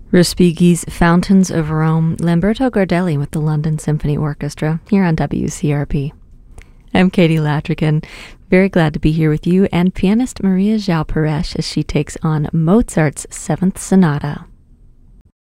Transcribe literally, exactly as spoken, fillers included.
Respighi's Fountains of Rome, Lamberto Gardelli with the London Symphony Orchestra, here on W C R P. I'm Katie Latrigan, very glad to be here with you and pianist Maria João Peres as she takes on Mozart's Seventh Sonata.